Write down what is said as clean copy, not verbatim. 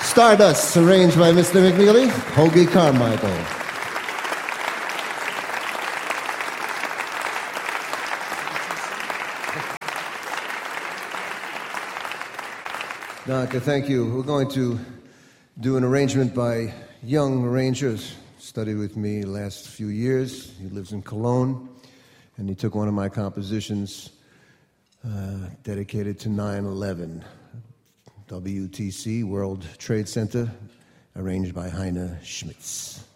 Stardust, arranged by Mr. McNeely, Hoagie Carmichael. Doctor, thank you. We're going to do an arrangement by young arranger, studied with me the last few years. He lives in Cologne, and he took one of my compositions dedicated to 9/11. WTC, World Trade Center, arranged by Heine Schmitz.